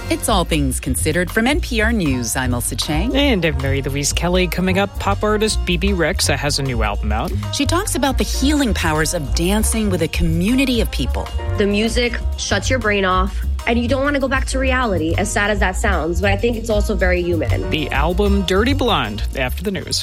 It's All Things Considered from NPR News. I'm Elsa Chang. And I'm Mary Louise Kelly. Coming up, pop artist Bebe Rexha has a new album out. She talks about the healing powers of dancing with a community of people. The music shuts your brain off, and you don't want to go back to reality, as sad as that sounds, but I think it's also very human. The album Dirty Blonde, after the news.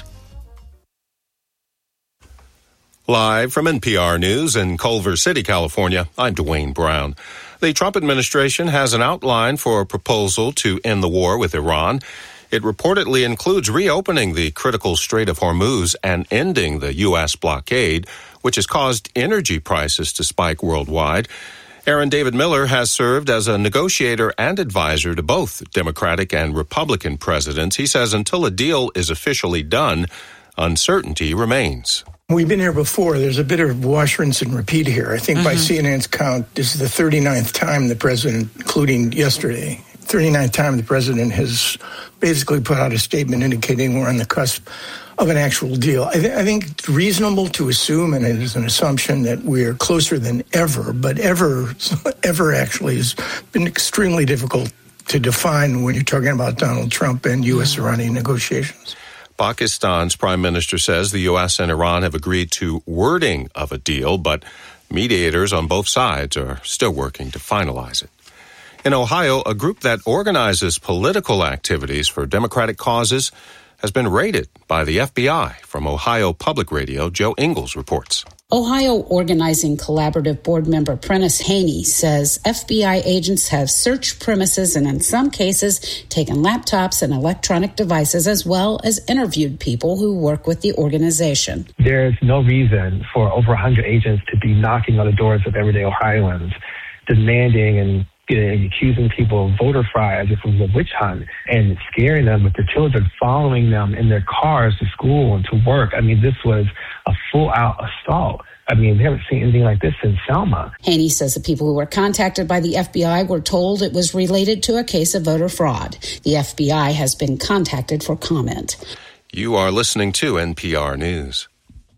Live from NPR News in Culver City, California, I'm Dwayne Brown. The Trump administration has an outline for a proposal to end the war with Iran. It reportedly includes reopening the critical Strait of Hormuz and ending the U.S. blockade, which has caused energy prices to spike worldwide. Aaron David Miller has served as a negotiator and advisor to both Democratic and Republican presidents. He says until a deal is officially done, uncertainty remains. We've been here before. There's a bit of wash, rinse, and repeat here. I think by CNN's count, this is the 39th time the president, including yesterday, 39th time the president has basically put out a statement indicating we're on the cusp of an actual deal. I think it's reasonable to assume, and it is an assumption, that we're closer than ever, but ever actually has been extremely difficult to define when you're talking about Donald Trump and U.S.-Iranian negotiations. Pakistan's prime minister says the U.S. and Iran have agreed to wording of a deal, but mediators on both sides are still working to finalize it. In Ohio, a group that organizes political activities for Democratic causes has been raided by the FBI. From Ohio Public Radio, Joe Ingles reports. Ohio Organizing Collaborative board member Prentice Haney says FBI agents have searched premises and in some cases taken laptops and electronic devices, as well as interviewed people who work with the organization. There's no reason for over 100 agents to be knocking on the doors of everyday Ohioans, demanding and accusing people of voter fraud as if it was a witch hunt, and scaring them with their children, following them in their cars to school and to work. I mean, this was a full-out assault. I mean, we haven't seen anything like this since Selma. Haney says the people who were contacted by the FBI were told it was related to a case of voter fraud. The FBI has been contacted for comment. You are listening to NPR News.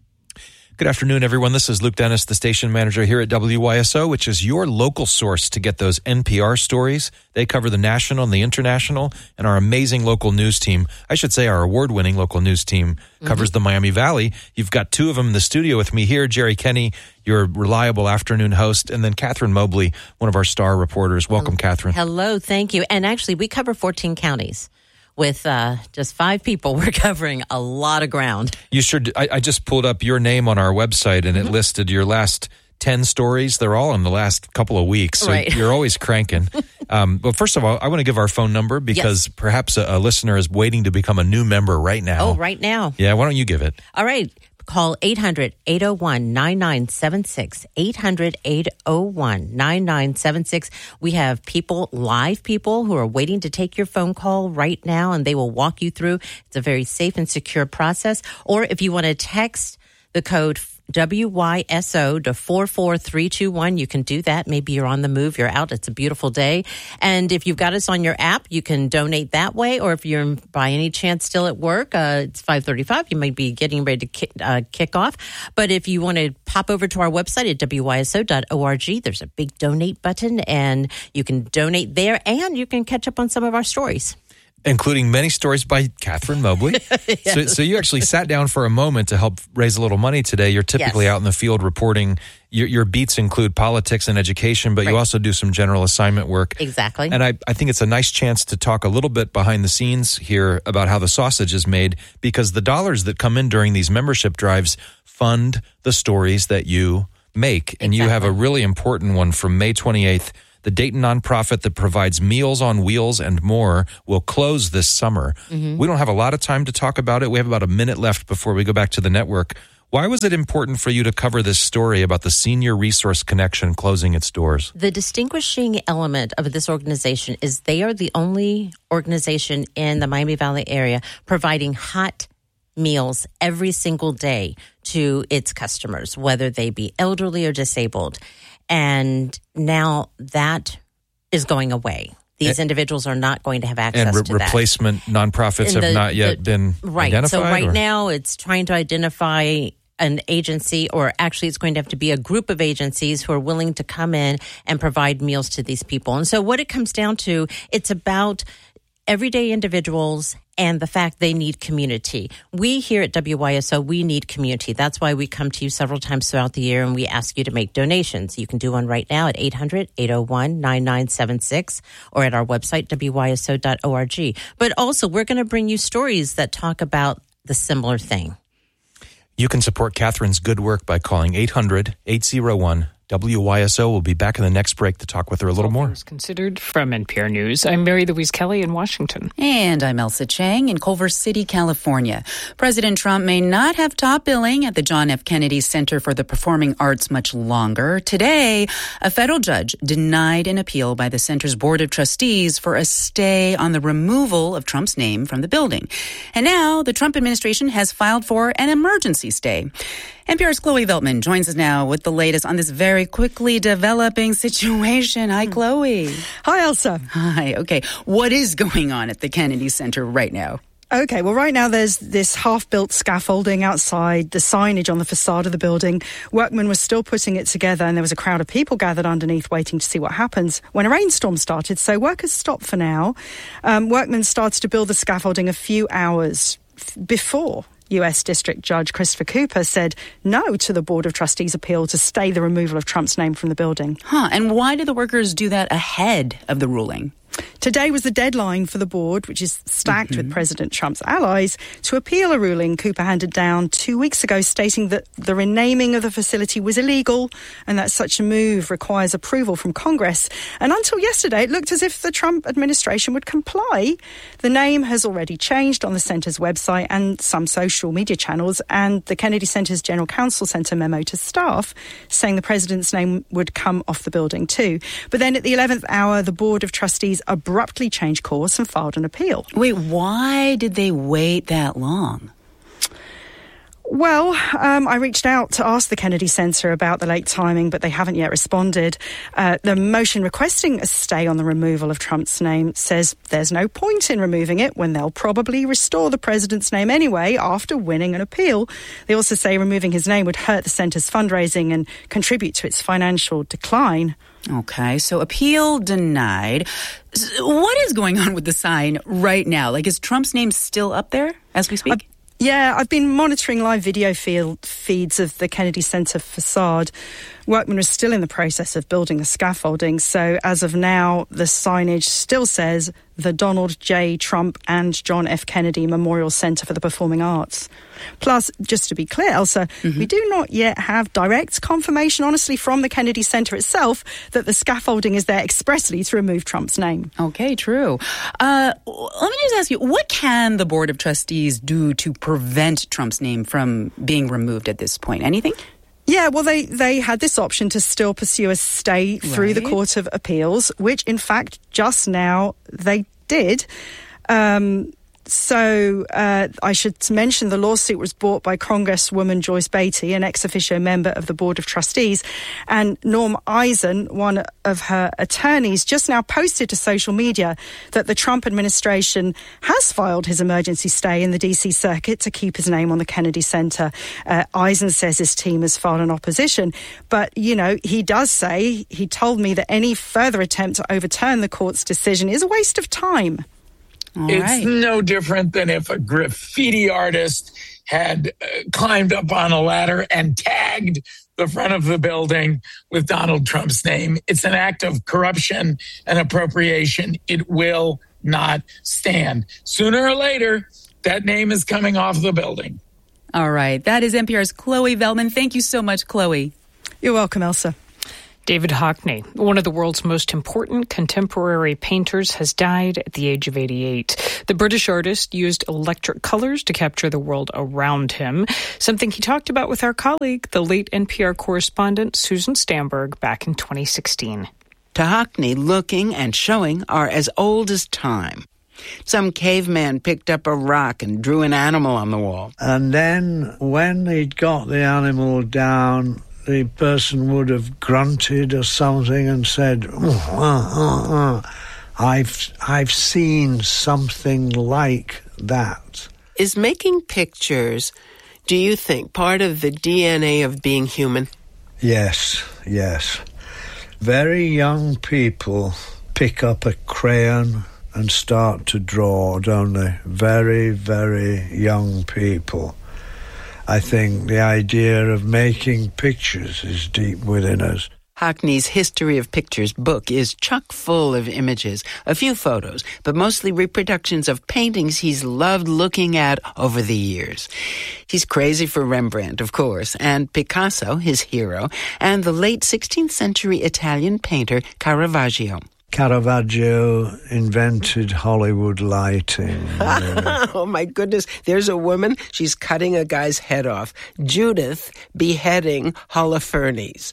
Good afternoon, everyone. This is Luke Dennis, the station manager here at WYSO, which is your local source to get those NPR stories. They cover the national and the international, and our amazing local news team, I should say our award-winning local news team, covers the Miami Valley. You've got two of them in the studio with me here, Jerry Kenny, your reliable afternoon host, and then Catherine Mobley, one of our star reporters. Welcome, Catherine. Hello, thank you. And actually, we cover 14 counties. With just 5 people, we're covering a lot of ground. You sure? I just pulled up your name on our website, and it listed your last 10 stories. They're all in the last couple of weeks, so you're always cranking. But first of all, I want to give our phone number because perhaps a listener is waiting to become a new member right now. Oh, right now. Yeah, why don't you give it? All right. Call 800-801-9976, 800-801-9976. We have live people who are waiting to take your phone call right now, and they will walk you through. It's a very safe and secure process. Or if you want to text the code WYSO to 44321. You can do that. Maybe you're on the move, you're out, it's a beautiful day. And if you've got us on your app, you can donate that way. Or if you're by any chance still at work, it's 5:35. You might be getting ready to kick off. But if you want to pop over to our website at WYSO.org, there's a big donate button, and you can donate there, and you can catch up on some of our stories. Including many stories by Catherine Mobley. Yes. So you actually sat down for a moment to help raise a little money today. You're typically out in the field reporting. Your beats include politics and education, but you also do some general assignment work. Exactly. And I think it's a nice chance to talk a little bit behind the scenes here about how the sausage is made, because the dollars that come in during these membership drives fund the stories that you make. And you have a really important one from May 28th. The Dayton nonprofit that provides Meals on Wheels and more will close this summer. Mm-hmm. We don't have a lot of time to talk about it. We have about a minute left before we go back to the network. Why was it important for you to cover this story about the Senior Resource Connection closing its doors? The distinguishing element of this organization is they are the only organization in the Miami Valley area providing hot meals every single day to its customers, whether they be elderly or disabled. And now that is going away. These individuals are not going to have access to that. And replacement nonprofits have not yet been identified? So right now it's trying to identify an agency, or actually it's going to have to be a group of agencies who are willing to come in and provide meals to these people. And so what it comes down to, it's about everyday individuals and the fact they need community. We here at WYSO, we need community. That's why we come to you several times throughout the year and we ask you to make donations. You can do one right now at 800-801-9976 or at our website, WYSO.org. But also, we're going to bring you stories that talk about the similar thing. You can support Catherine's good work by calling 800-801-WYSO. We'll be back in the next break to talk with her a little more. Considered from NPR News. I'm Mary Louise Kelly in Washington. And I'm Elsa Chang in Culver City, California. President Trump may not have top billing at the John F. Kennedy Center for the Performing Arts much longer. Today, a federal judge denied an appeal by the center's Board of Trustees for a stay on the removal of Trump's name from the building. And now the Trump administration has filed for an emergency stay. NPR's Chloe Veltman joins us now with the latest on this very quickly developing situation. Hi, Chloe. Hi, Elsa. Hi. Okay. What is going on at the Kennedy Center right now? Okay, well, right now there's this half-built scaffolding outside, the signage on the facade of the building. Workmen were still putting it together, and there was a crowd of people gathered underneath waiting to see what happens when a rainstorm started. So workers stopped for now. Workmen started to build the scaffolding a few hours before U.S. District Judge Christopher Cooper said no to the Board of Trustees' appeal to stay the removal of Trump's name from the building. And why did the workers do that ahead of the ruling? Today was the deadline for the board, which is stacked with President Trump's allies, to appeal a ruling Cooper handed down 2 weeks ago stating that the renaming of the facility was illegal and that such a move requires approval from Congress. And until yesterday, it looked as if the Trump administration would comply. The name has already changed on the center's website and some social media channels, and the Kennedy Center's General Counsel sent a memo to staff saying the president's name would come off the building too. But then at the 11th hour, the Board of Trustees abruptly changed course and filed an appeal. Wait, why did they wait that long? Well, I reached out to ask the Kennedy Center about the late timing, but they haven't yet responded. The motion requesting a stay on the removal of Trump's name says there's no point in removing it when they'll probably restore the president's name anyway after winning an appeal. They also say removing his name would hurt the center's fundraising and contribute to its financial decline. Okay, so appeal denied. What is going on with the sign right now? Like, is Trump's name still up there as we speak? Yeah, I've been monitoring live video feeds of the Kennedy Center facade. Workmen are still in the process of building the scaffolding. So as of now, the signage still says the Donald J. Trump and John F. Kennedy Memorial Center for the Performing Arts. Plus, just to be clear, Elsa, we do not yet have direct confirmation, honestly, from the Kennedy Center itself that the scaffolding is there expressly to remove Trump's name. Okay, true. Let me just ask you, what can the Board of Trustees do to prevent Trump's name from being removed at this point? Anything? Yeah, well, they had this option to still pursue a stay through the Court of Appeals, which, in fact, just now they did. So I should mention the lawsuit was brought by Congresswoman Joyce Beatty, an ex officio member of the Board of Trustees, and Norm Eisen, one of her attorneys, just now posted to social media that the Trump administration has filed his emergency stay in the D.C. Circuit to keep his name on the Kennedy Center. Eisen says his team has filed an opposition, but, you know, he does say, he told me that any further attempt to overturn the court's decision is a waste of time. It's no different than if a graffiti artist had climbed up on a ladder and tagged the front of the building with Donald Trump's name. It's an act of corruption and appropriation. It will not stand. Sooner or later, that name is coming off the building. All right. That is NPR's Chloe Veltman. Thank you so much, Chloe. You're welcome, Elsa. David Hockney, one of the world's most important contemporary painters, has died at the age of 88. The British artist used electric colors to capture the world around him, something he talked about with our colleague, the late NPR correspondent Susan Stamberg, back in 2016. To Hockney, looking and showing are as old as time. Some caveman picked up a rock and drew an animal on the wall. And then when he'd got the animal down, the person would have grunted or something and said, I've seen something like that. Is making pictures do you think, part of the DNA of being human? Yes. Very young people pick up a crayon and start to draw, don't they? Very, very young people. I think the idea of making pictures is deep within us. Hockney's History of Pictures book is chock full of images, a few photos, but mostly reproductions of paintings he's loved looking at over the years. He's crazy for Rembrandt, of course, and Picasso, his hero, and the late 16th century Italian painter Caravaggio. Caravaggio invented Hollywood lighting. Oh, my goodness. There's a woman. She's cutting a guy's head off. Judith beheading Holofernes,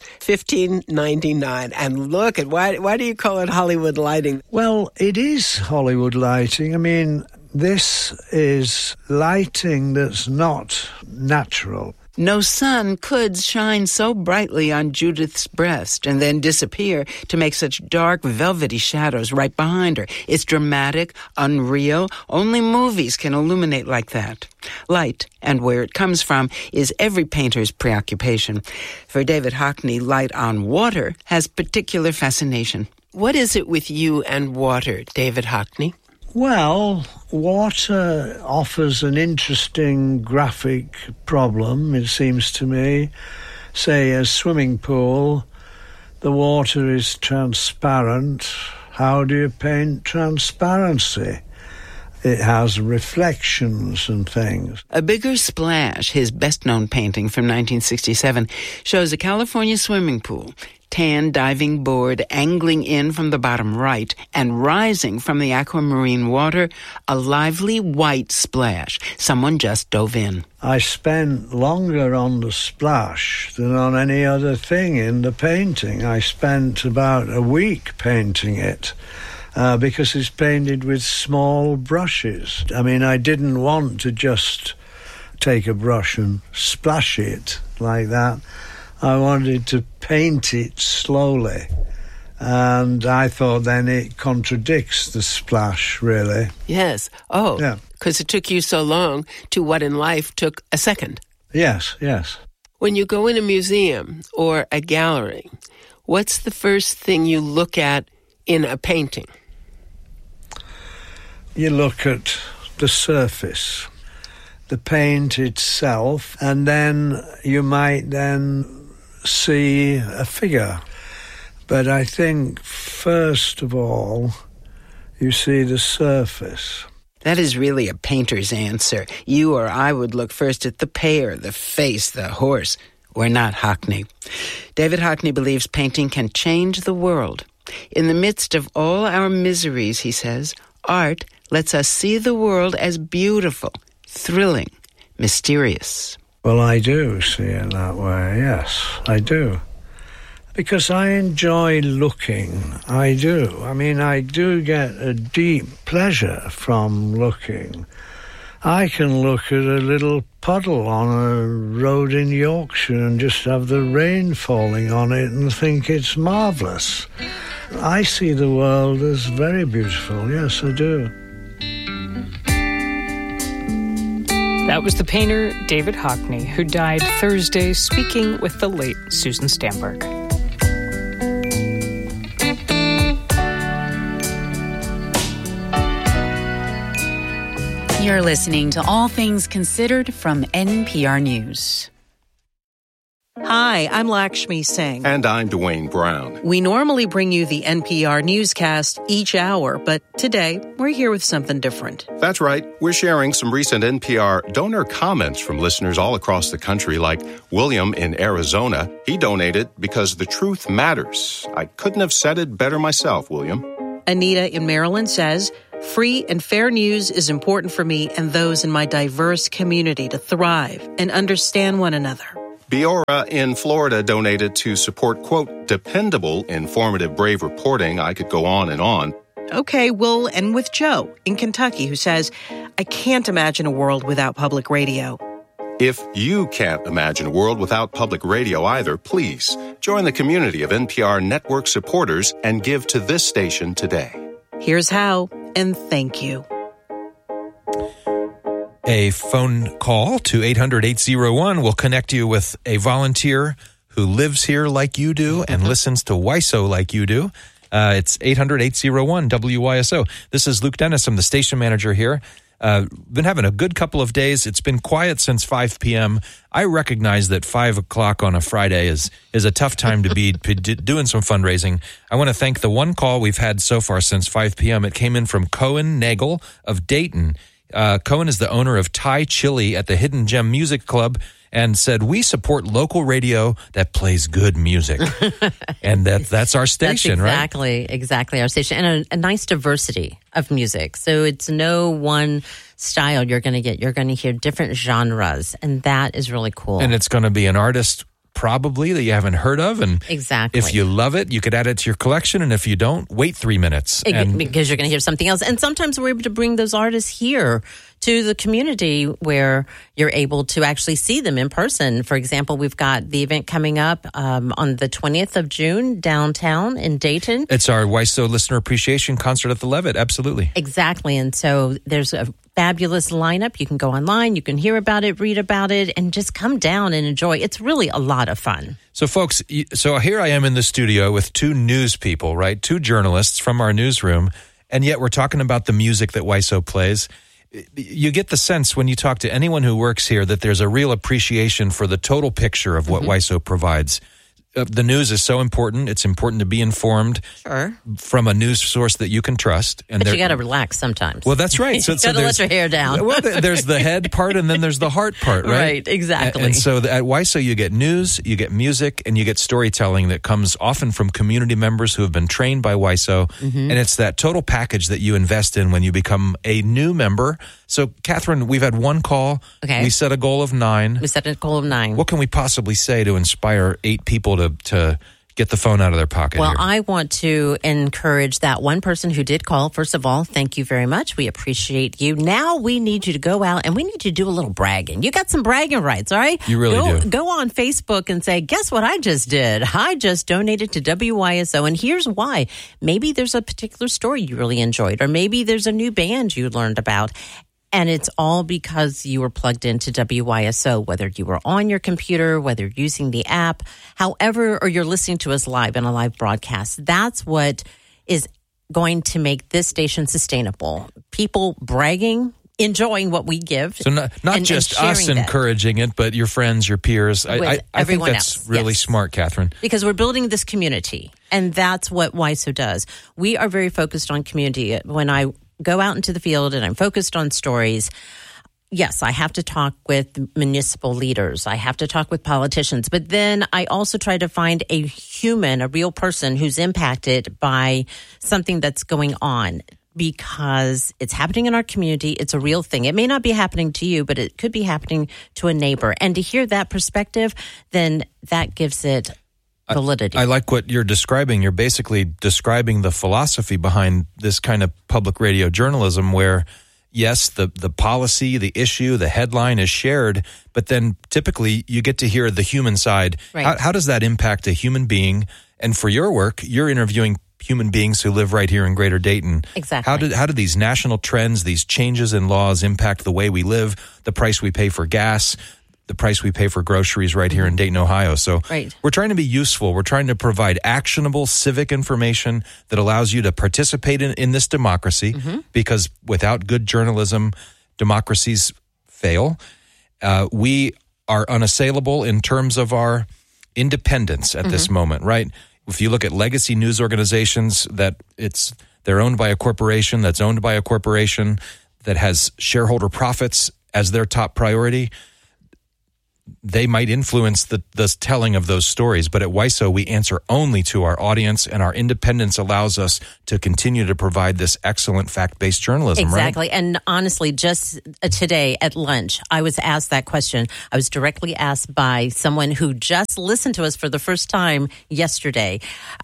1599. And look at, why do you call it Hollywood lighting? Well, it is Hollywood lighting. I mean, this is lighting that's not natural. No sun could shine so brightly on Judith's breast and then disappear to make such dark, velvety shadows right behind her. It's dramatic, unreal. Only movies can illuminate like that. Light, and where it comes from, is every painter's preoccupation. For David Hockney, light on water has particular fascination. What is it with you and water, David Hockney? Well, water offers an interesting graphic problem, it seems to me. Say, a swimming pool, the water is transparent. How do you paint transparency? It has reflections and things. A Bigger Splash, his best-known painting from 1967, shows a California swimming pool, tan diving board angling in from the bottom right and rising from the aquamarine water, a lively white splash. Someone just dove in. I spent longer on the splash than on any other thing in the painting. I spent about a week painting it. Because it's painted with small brushes. I mean, I didn't want to just take a brush and splash it like that. I wanted to paint it slowly. And I thought then it contradicts the splash, really. Yes. Oh, yeah. Because it took you so long to what in life took a second. Yes. When you go in a museum or a gallery, what's the first thing you look at in a painting? You look at the surface, the paint itself, and then you might then see a figure. But I think, first of all, you see the surface. That is really a painter's answer. You or I would look first at the pear, the face, the horse. We're not Hockney. David Hockney believes painting can change the world. In the midst of all our miseries, he says, art lets us see the world as beautiful, thrilling, mysterious. Well, I do see it that way, yes, I do. Because I enjoy looking, I do. I mean, I do get a deep pleasure from looking. I can look at a little puddle on a road in Yorkshire and just have the rain falling on it and think it's marvellous. I see the world as very beautiful, yes, I do. That was the painter David Hockney, who died Thursday speaking with the late Susan Stamberg. You're listening to All Things Considered from NPR News. Hi, I'm Lakshmi Singh. And I'm Dwayne Brown. We normally bring you the NPR newscast each hour, but today we're here with something different. That's right. We're sharing some recent NPR donor comments from listeners all across the country, like William in Arizona. He donated because the truth matters. I couldn't have said it better myself, William. Anita in Maryland says, free and fair news is important for me and those in my diverse community to thrive and understand one another. Biora in Florida donated to support, quote, dependable, informative, brave reporting. I could go on and on. Okay, we'll end with Joe in Kentucky, who says, I can't imagine a world without public radio. If you can't imagine a world without public radio either, please join the community of NPR network supporters and give to this station today. Here's how, and thank you. A phone call to 800-801 will connect you with a volunteer who lives here like you do and listens to WISO like you do. It's 800-801-WYSO. This is Luke Dennis. I'm the station manager here. Been having a good couple of days. It's been quiet since 5 p.m. I recognize that 5 o'clock on a Friday is a tough time to be doing some fundraising. I want to thank the one call we've had so far since 5 p.m. It came in from Cohen Nagel of Dayton. Cohen is the owner of Thai Chili at the Hidden Gem Music Club and said, we support local radio that plays good music. And that's our station, right? Exactly our station. And a nice diversity of music. So it's no one style you're going to get. You're going to hear different genres. And that is really cool. And it's going to be an artist probably that you haven't heard of. And exactly. If you love it, you could add it to your collection. And if you don't, wait 3 minutes. Because you're going to hear something else. And sometimes we're able to bring those artists here to the community where you're able to actually see them in person. For example, we've got the event coming up on the 20th of June downtown in Dayton. It's our WISO Listener Appreciation Concert at the Levitt. Absolutely. Exactly. And so there's a fabulous lineup. You can go online, you can hear about it, read about it, and just come down and enjoy. It's really a lot of fun. So, folks, so here I am in the studio with two news people, right? Two journalists from our newsroom, and yet we're talking about the music that WISO plays. You get the sense when you talk to anyone who works here that there's a real appreciation for the total picture of what WISO provides. The news is so important. It's important to be informed from a news source that you can trust. But you got to relax sometimes. Well, that's right. So you got to let your hair down. Well, there's the head part and then there's the heart part, right? Right, exactly. And so at WISO, you get news, you get music, and you get storytelling that comes often from community members who have been trained by WISO. And it's that total package that you invest in when you become a new member. So, Catherine, we've had one call. Okay. We set a goal of 9. We set a goal of 9. What can we possibly say to inspire 8 people to get the phone out of their pocket? Well, here? I want to encourage that one person who did call. First of all, thank you very much. We appreciate you. Now we need you to go out and we need you to do a little bragging. You got some bragging rights, all right? You really do. Go on Facebook and say, guess what I just did? I just donated to WYSO, and here's why. Maybe there's a particular story you really enjoyed, or maybe there's a new band you learned about. And it's all because you were plugged into WYSO, whether you were on your computer, whether you're using the app, however, or you're listening to us live in a live broadcast. That's what is going to make this station sustainable. People bragging, enjoying what we give. So not just us encouraging it, but your friends, your peers. I think that's really smart, Catherine. Because we're building this community, and that's what WISO does. We are very focused on community. When I go out into the field and I'm focused on stories, yes, I have to talk with municipal leaders. I have to talk with politicians. But then I also try to find a human, a real person who's impacted by something that's going on, because it's happening in our community. It's a real thing. It may not be happening to you, but it could be happening to a neighbor. And to hear that perspective, then that gives it validity. I like what you're describing. You're basically describing the philosophy behind this kind of public radio journalism where, yes, the policy, the issue, the headline is shared, but then typically you get to hear the human side. Right. How does that impact a human being? And for your work, you're interviewing human beings who live right here in Greater Dayton. Exactly. How do these national trends, these changes in laws impact the way we live, the price we pay for gas, the price we pay for groceries right here in Dayton, Ohio? So we're trying to be useful. We're trying to provide actionable civic information that allows you to participate in this democracy, because without good journalism, democracies fail. We are unassailable in terms of our independence at this moment, right? If you look at legacy news organizations, they're owned by a corporation that's owned by a corporation that has shareholder profits as their top priority, they might influence the telling of those stories. But at WISO, we answer only to our audience, and our independence allows us to continue to provide this excellent fact-based journalism, exactly. Right? And honestly, just today at lunch, I was asked that question. I was directly asked by someone who just listened to us for the first time yesterday.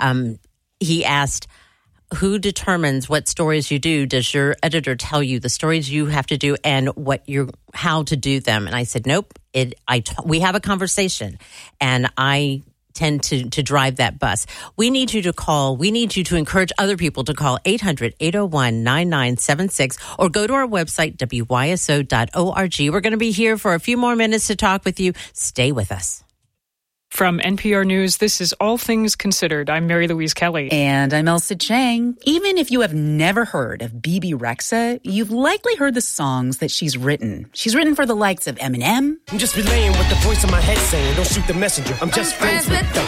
He asked, who determines what stories you do? Does your editor tell you the stories you have to do and how to do them? And I said, nope. We have a conversation, and I tend to drive that bus. We need you to call. We need you to encourage other people to call 800-801-9976 or go to our website, wyso.org. We're going to be here for a few more minutes to talk with you. Stay with us. From NPR News, this is All Things Considered. I'm Mary Louise Kelly. And I'm Elsa Chang. Even if you have never heard of Bebe Rexha, you've likely heard the songs that she's written. She's written for the likes of Eminem. I'm just relaying what the voice in my head saying. Don't shoot the messenger. I'm just friends with the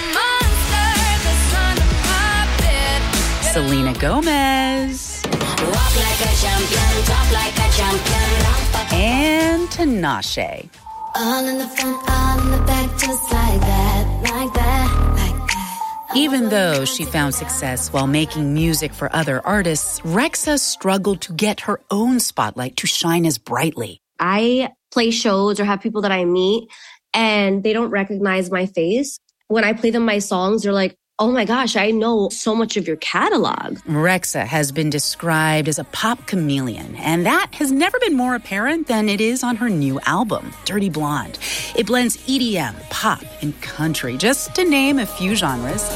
Selena Gomez. Walk like a champion, talk like a champion. And Tinashe. All in the front, all in the back, just like that, like that, like that. Even though she found success while making music for other artists, Rexha struggled to get her own spotlight to shine as brightly. I play shows or have people that I meet and they don't recognize my face. When I play them my songs, they're like, oh my gosh, I know so much of your catalog. Rexha has been described as a pop chameleon, and that has never been more apparent than it is on her new album, Dirty Blonde. It blends EDM, pop, and country, just to name a few genres.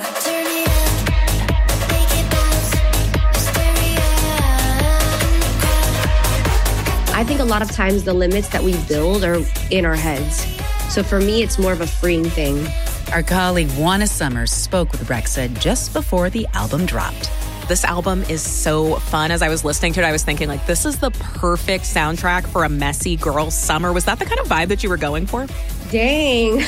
I think a lot of times the limits that we build are in our heads. So for me, it's more of a freeing thing. Our colleague Juana Summers spoke with Rexha just before the album dropped. This album is so fun. As I was listening to it, I was thinking, like, this is the perfect soundtrack for a messy girl summer. Was that the kind of vibe that you were going for? Dang.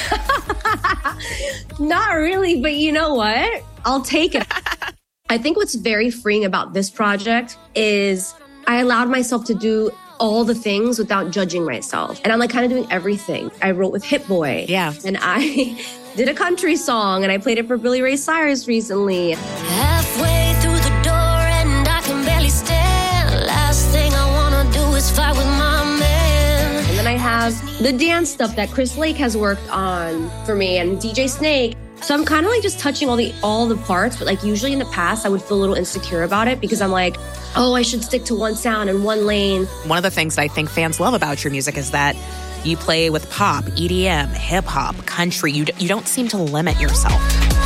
Not really, but you know what? I'll take it. I think what's very freeing about this project is I allowed myself to do all the things without judging myself. And I'm like kind of doing everything. I wrote with Hit Boy. Yeah. And I did a country song and I played it for Billy Ray Cyrus recently. Halfway through the door and I can barely stand. Last thing I want to do is fight with my man. And then I have the dance stuff that Chris Lake has worked on for me and DJ Snake. So I'm kind of like just touching all the parts, but like usually in the past I would feel a little insecure about it because I'm like, oh, I should stick to one sound and one lane. One of the things that I think fans love about your music is that you play with pop, EDM, hip hop, country. You don't seem to limit yourself.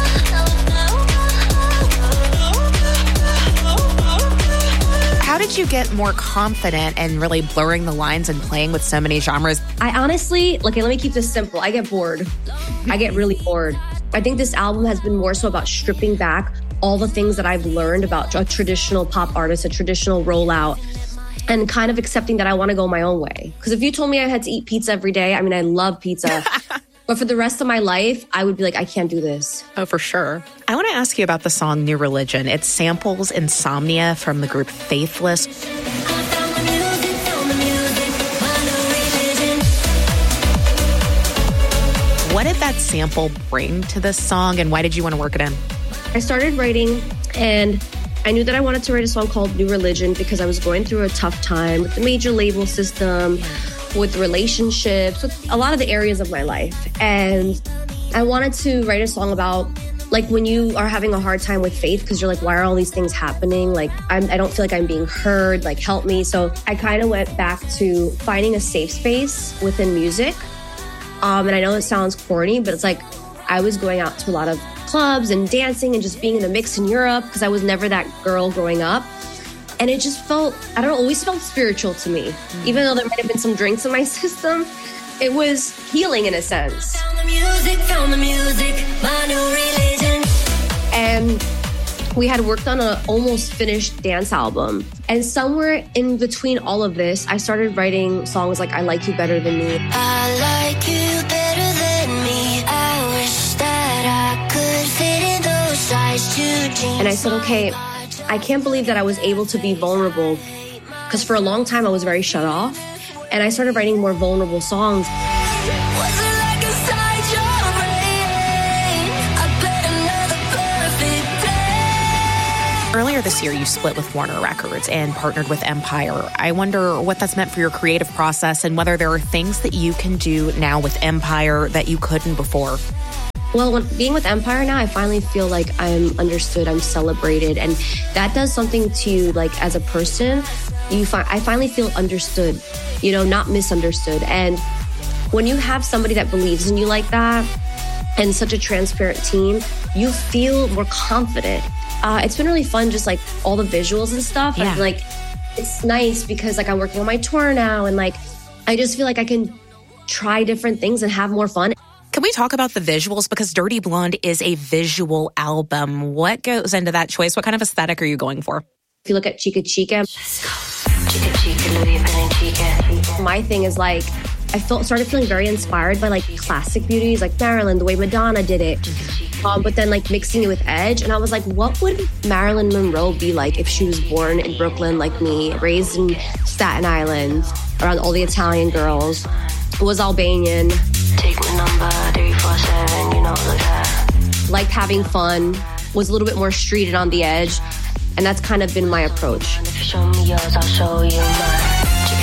How did you get more confident and really blurring the lines and playing with so many genres? I honestly, let me keep this simple. I get bored. I get really bored. I think this album has been more so about stripping back all the things that I've learned about a traditional pop artist, a traditional rollout, and kind of accepting that I want to go my own way. Because if you told me I had to eat pizza every day, I mean, I love pizza. But for the rest of my life, I would be like, I can't do this. Oh, for sure. I want to ask you about the song New Religion. It samples Insomnia from the group Faithless. What did that sample bring to this song, and why did you want to work it in? I started writing, and I knew that I wanted to write a song called New Religion because I was going through a tough time with the major label system, with relationships, with a lot of the areas of my life. And I wanted to write a song about, like, when you are having a hard time with faith because you're like, why are all these things happening? Like, I don't feel like I'm being heard, like, help me. So I kind of went back to finding a safe space within music. And I know it sounds corny, but it's like I was going out to a lot of clubs and dancing and just being in the mix in Europe because I was never that girl growing up. And it just felt, always felt spiritual to me. Even though there might have been some drinks in my system, it was healing in a sense. Found the music, my new religion. And we had worked on an almost finished dance album. And somewhere in between all of this, I started writing songs like I Like You Better Than Me. I like you better than me. I wish that I could fit in those size 2 jeans. And I said, okay, I can't believe that I was able to be vulnerable because for a long time I was very shut off. And I started writing more vulnerable songs. Earlier this year, you split with Warner Records and partnered with Empire. I wonder what that's meant for your creative process and whether there are things that you can do now with Empire that you couldn't before. Well, being with Empire now, I finally feel like I'm understood, I'm celebrated, and that does something to you, like, as a person. I finally feel understood, not misunderstood. And when you have somebody that believes in you like that, and such a transparent team, you feel more confident. It's been really fun, just like all the visuals and stuff. Yeah. And like, it's nice because like I'm working on my tour now, and like, I just feel like I can try different things and have more fun. Can we talk about the visuals? Because Dirty Blonde is a visual album. What goes into that choice? What kind of aesthetic are you going for? If you look at Chica Chica, my thing is like, I started feeling very inspired by like classic beauties like Marilyn, the way Madonna did it. But then like mixing it with edge. And I was like, what would Marilyn Monroe be like if she was born in Brooklyn like me, raised in Staten Island, around all the Italian girls, was Albanian. Take my number, 347, you know, look at. Liked having fun, was a little bit more street and on the edge. And that's kind of been my approach. If you show me yours, I'll show you mine.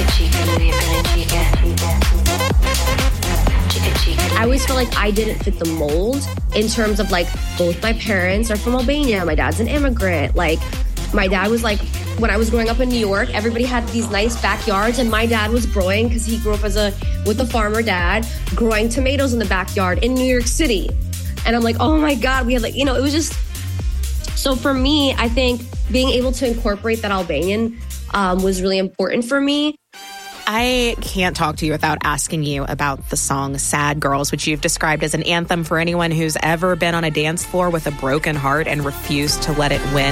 I always felt like I didn't fit the mold in terms of like, both my parents are from Albania. My dad's an immigrant. Like, my dad was like, when I was growing up in New York, everybody had these nice backyards, and my dad was growing, because he grew up with a farmer dad, growing tomatoes in the backyard in New York City. And I'm like, oh my God, we had like, you know, it was just, so for me, I think being able to incorporate that Albanian was really important for me. I can't talk to you without asking you about the song Sad Girls, which you've described as an anthem for anyone who's ever been on a dance floor with a broken heart and refused to let it win.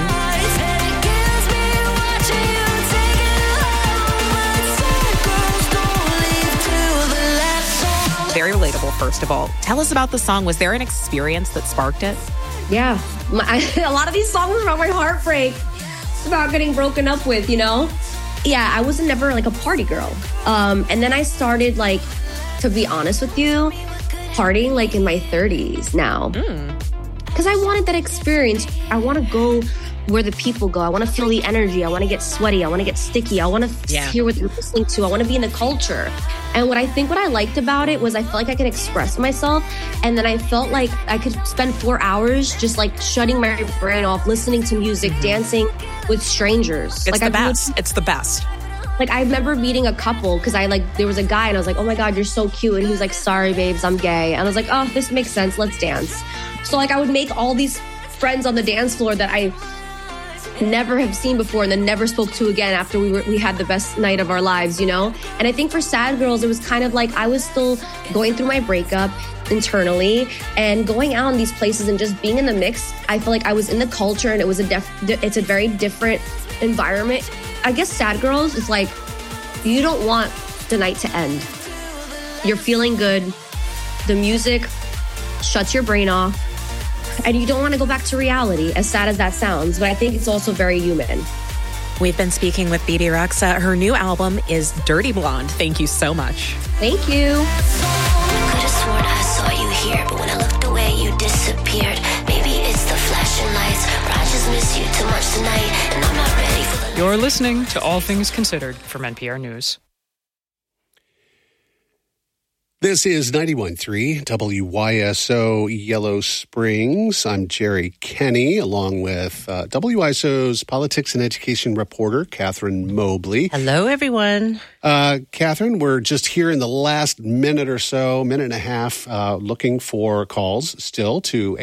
Very relatable, first of all. Tell us about the song. Was there an experience that sparked it? Yeah. A lot of these songs are about my heartbreak. It's about getting broken up with, you know? Yeah, I was never like a party girl. And then I started, like, to be honest with you, partying like in my 30s now. Because I wanted that experience. I want to go where the people go. I want to feel the energy. I want to get sweaty. I want to get sticky. I want to hear what they're listening to. I want to be in the culture. And what I liked about it was I felt like I could express myself. And then I felt like I could spend 4 hours just like shutting my brain off, listening to music, dancing with strangers. It's the best. It's the best. Like, I remember meeting a couple because there was a guy and I was like, oh my God, you're so cute. And he was like, sorry, babes, I'm gay. And I was like, oh, this makes sense. Let's dance. So like I would make all these friends on the dance floor that I never have seen before and then never spoke to again after we had the best night of our lives, you know? And I think for Sad Girls, it was kind of like I was still going through my breakup internally and going out in these places and just being in the mix. I feel like I was in the culture, and it was it's a very different environment. I guess Sad Girls is like, you don't want the night to end. You're feeling good. The music shuts your brain off. And you don't want to go back to reality, as sad as that sounds. But I think it's also very human. We've been speaking with Bebe Rexha. Her new album is Dirty Blonde. Thank you so much. Thank you. I could have sworn I saw you here, but when I looked away, you disappeared. Maybe it's the flashing lights, or I just miss you too much tonight, and I'm not ready for the... You're listening to All Things Considered from NPR News. This is 91.3 WYSO Yellow Springs. I'm Jerry Kenny, along with WYSO's politics and education reporter, Catherine Mobley. Hello, everyone. Catherine, we're just here in the last minute or so, minute and a half, looking for calls still to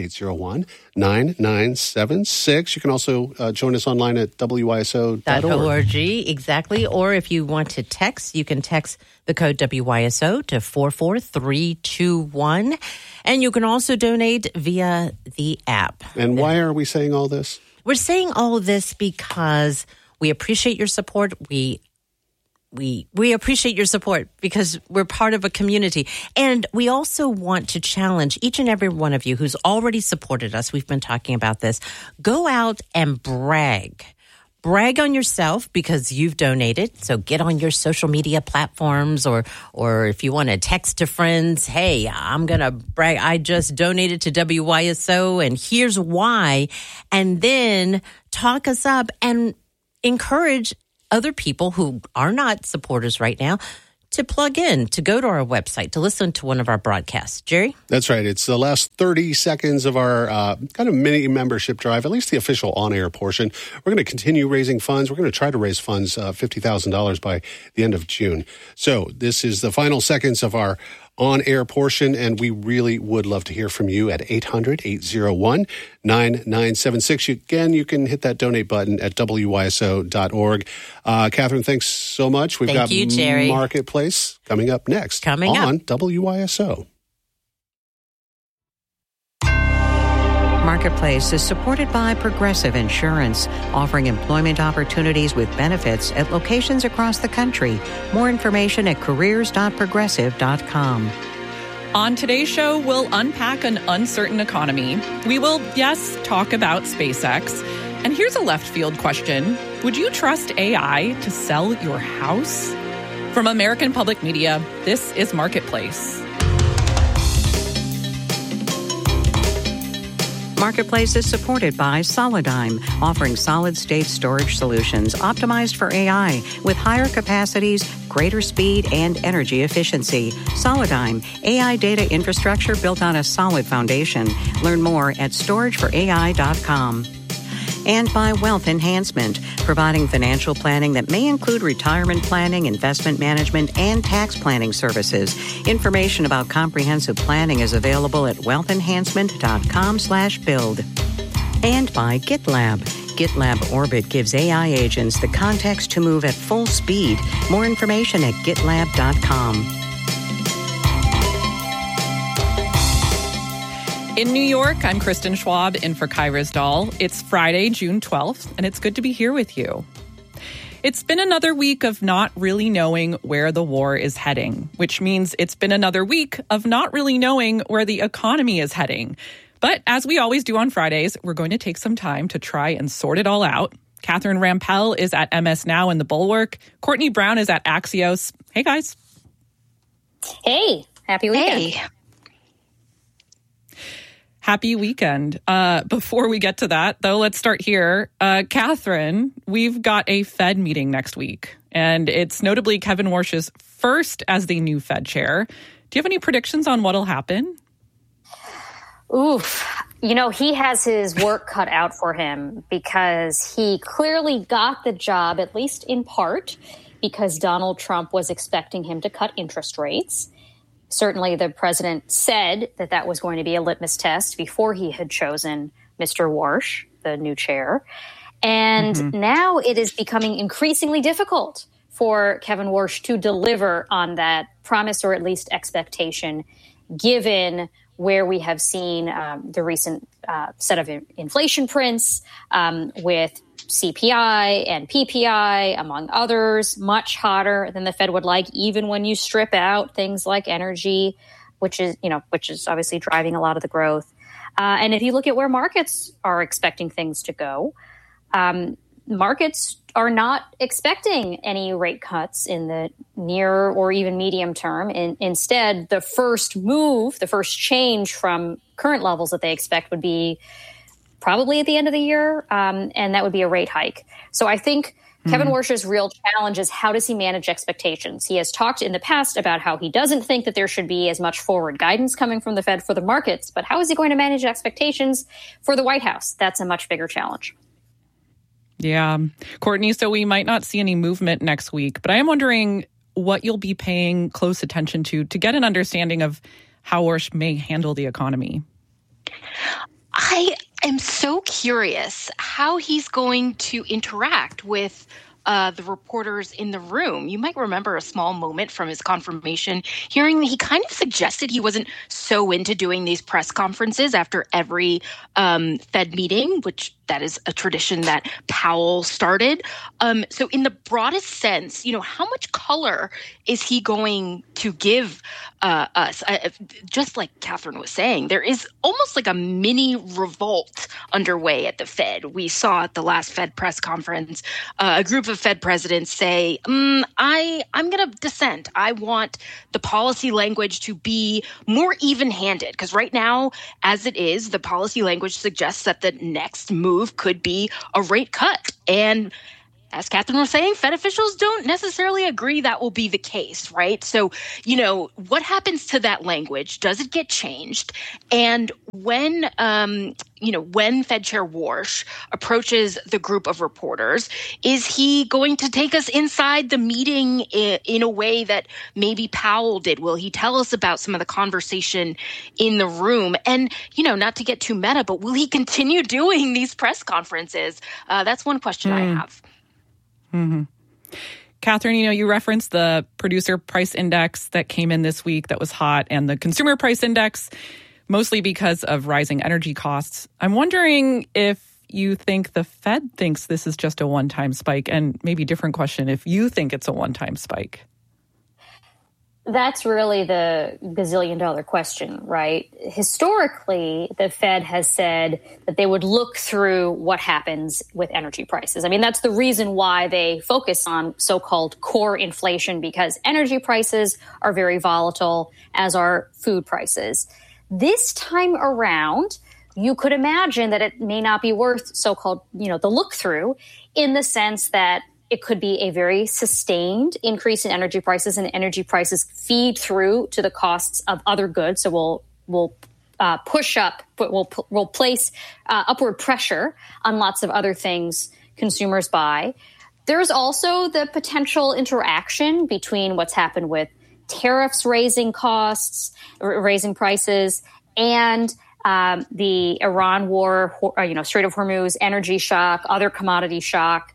800-801-9976. You can also join us online at WYSO.org. Exactly. Or if you want to text, you can text the code WYSO to 44321. And you can also donate via the app. And why are we saying all this? We're saying all of this because we appreciate your support. We appreciate your support because we're part of a community. And we also want to challenge each and every one of you who's already supported us. We've been talking about this. Go out and brag. Brag on yourself because you've donated. So get on your social media platforms or if you want to text to friends, hey, I'm going to brag. I just donated to WYSO and here's why. And then talk us up and encourage other people who are not supporters right now to plug in, to go to our website, to listen to one of our broadcasts. Jerry? That's right. It's the last 30 seconds of our kind of mini membership drive, at least the official on-air portion. We're going to continue raising funds. We're going to try to raise funds, $50,000 by the end of June. So this is the final seconds of our on-air portion, and we really would love to hear from you at 800-801-9976. Again, you can hit that donate button at WYSO.org. Catherine, thanks so much. We've got you, Jerry. Marketplace coming up next on WYSO. Marketplace is supported by Progressive Insurance, offering employment opportunities with benefits at locations across the country. More information at careers.progressive.com. On today's show, we'll unpack an uncertain economy. We will, yes, talk about SpaceX. And here's a left field question. Would you trust AI to sell your house? From American Public Media, this is Marketplace. Marketplace is supported by Solidigm, offering solid-state storage solutions optimized for AI with higher capacities, greater speed, and energy efficiency. Solidigm, AI data infrastructure built on a solid foundation. Learn more at storageforai.com. And by Wealth Enhancement, providing financial planning that may include retirement planning, investment management, and tax planning services. Information about comprehensive planning is available at wealthenhancement.com/build. And by GitLab. GitLab Orbit gives AI agents the context to move at full speed. More information at gitlab.com. In New York, I'm Kristen Schwab in for Kai Ryssdal. It's Friday, June 12th, and it's good to be here with you. It's been another week of not really knowing where the war is heading, which means it's been another week of not really knowing where the economy is heading. But as we always do on Fridays, we're going to take some time to try and sort it all out. Catherine Rampell is at MS Now in the Bulwark. Courtney Brown is at Axios. Hey, guys. Hey, happy weekend. Hey. Happy weekend. Before we get to that, though, let's start here. Catherine, we've got a Fed meeting next week, and it's notably Kevin Warsh's first as the new Fed chair. Do you have any predictions on what'll happen? Oof. You know, he has his work cut out for him because he clearly got the job, at least in part, because Donald Trump was expecting him to cut interest rates. Certainly, the president said that that was going to be a litmus test before he had chosen Mr. Warsh, the new chair. And now it is becoming increasingly difficult for Kevin Warsh to deliver on that promise or at least expectation, given where we have seen the recent set of inflation prints with CPI and PPI, among others, much hotter than the Fed would like, even when you strip out things like energy, which is obviously driving a lot of the growth. And if you look at where markets are expecting things to go, markets are not expecting any rate cuts in the near or even medium term. Instead, the first change from current levels that they expect would be probably at the end of the year, and that would be a rate hike. So I think Kevin Warsh's real challenge is how does he manage expectations? He has talked in the past about how he doesn't think that there should be as much forward guidance coming from the Fed for the markets, but how is he going to manage expectations for the White House? That's a much bigger challenge. Yeah. Courtney, so we might not see any movement next week, but I am wondering what you'll be paying close attention to get an understanding of how Warsh may handle the economy. I am so curious how he's going to interact with the reporters in the room. You might remember a small moment from his confirmation hearing that he kind of suggested he wasn't so into doing these press conferences after every Fed meeting, which that is a tradition that Powell started. So in the broadest sense, how much color is he going to give us? Just like Catherine was saying, there is almost like a mini revolt underway at the Fed. We saw at the last Fed press conference a group of Fed presidents say, I'm going to dissent. I want the policy language to be more even-handed, because right now, as it is, the policy language suggests that the next move could be a rate cut. And as Catherine was saying, Fed officials don't necessarily agree that will be the case, right? So, what happens to that language? Does it get changed? And when, when Fed Chair Warsh approaches the group of reporters, is he going to take us inside the meeting in a way that maybe Powell did? Will he tell us about some of the conversation in the room? And, not to get too meta, but will he continue doing these press conferences? That's one question I have. Mm-hmm. Catherine, you referenced the producer price index that came in this week that was hot and the consumer price index, mostly because of rising energy costs. I'm wondering if you think the Fed thinks this is just a one-time spike, and maybe different question, if you think it's a one-time spike. That's really the gazillion-dollar question, right? Historically, the Fed has said that they would look through what happens with energy prices. I mean, that's the reason why they focus on so-called core inflation, because energy prices are very volatile, as are food prices. This time around, you could imagine that it may not be worth so-called, the look-through, in the sense that it could be a very sustained increase in energy prices, and energy prices feed through to the costs of other goods. So we'll place upward pressure on lots of other things consumers buy. There's also the potential interaction between what's happened with tariffs raising costs, raising prices, and the Iran war, Strait of Hormuz, energy shock, other commodity shock.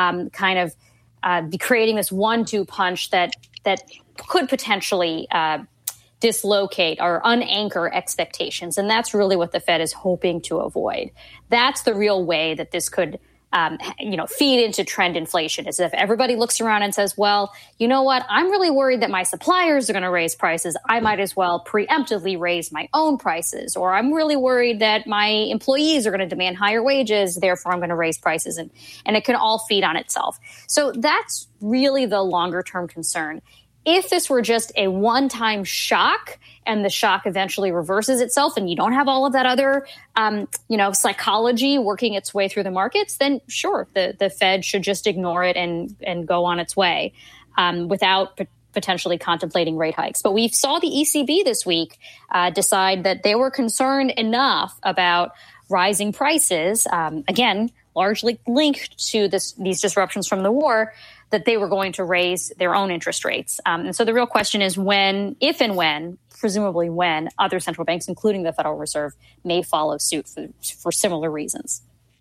Be creating this 1-2 punch that could potentially dislocate or unanchor expectations. And that's really what the Fed is hoping to avoid. That's the real way that this could feed into trend inflation, is if everybody looks around and says, well, you know what, I'm really worried that my suppliers are going to raise prices. I might as well preemptively raise my own prices. Or I'm really worried that my employees are going to demand higher wages. Therefore, I'm going to raise prices. And it can all feed on itself. So that's really the longer term concern. If this were just a one-time shock and the shock eventually reverses itself and you don't have all of that other, psychology working its way through the markets, then sure, the Fed should just ignore it and go on its way without potentially contemplating rate hikes. But we saw the ECB this week decide that they were concerned enough about rising prices, again, largely linked to these disruptions from the war, that they were going to raise their own interest rates. And so the real question is if and when, presumably when, other central banks, including the Federal Reserve, may follow suit for similar reasons.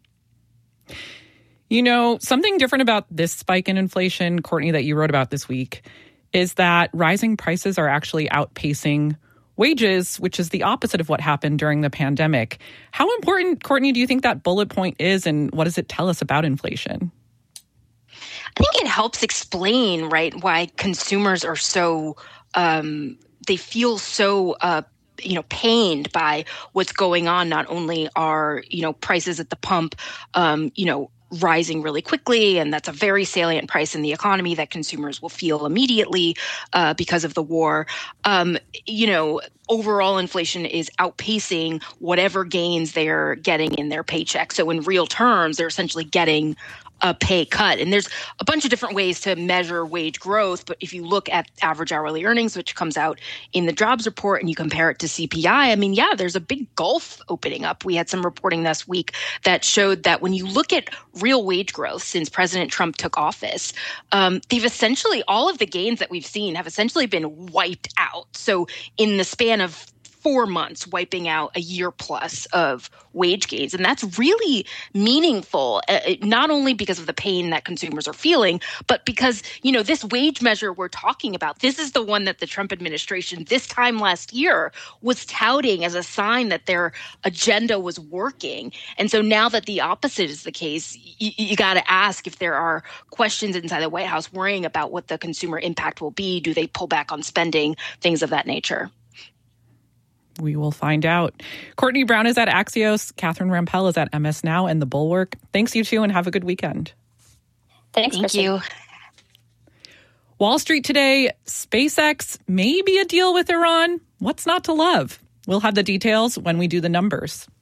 Something different about this spike in inflation, Courtney, that you wrote about this week, is that rising prices are actually outpacing wages, which is the opposite of what happened during the pandemic. How important, Courtney, do you think that bullet point is, and what does it tell us about inflation? I think it helps explain, right, why consumers are so, they feel so, pained by what's going on. Not only are, prices at the pump, rising really quickly, and that's a very salient price in the economy that consumers will feel immediately because of the war. Overall inflation is outpacing whatever gains they're getting in their paycheck. So in real terms, they're essentially getting a pay cut. And there's a bunch of different ways to measure wage growth. But if you look at average hourly earnings, which comes out in the jobs report, and you compare it to CPI, there's a big gulf opening up. We had some reporting this week that showed that when you look at real wage growth since President Trump took office, all of the gains that we've seen have essentially been wiped out. So in the span of 4 months, wiping out a year plus of wage gains. And that's really meaningful, not only because of the pain that consumers are feeling, but because, this wage measure we're talking about, this is the one that the Trump administration this time last year was touting as a sign that their agenda was working. And so now that the opposite is the case, you got to ask if there are questions inside the White House worrying about what the consumer impact will be. Do they pull back on spending, things of that nature? We will find out. Courtney Brown is at Axios. Catherine Rampell is at MS Now and The Bulwark. Thanks, you two, and have a good weekend. Thank you. Wall Street today, SpaceX may be a deal with Iran. What's not to love? We'll have the details when we do the numbers.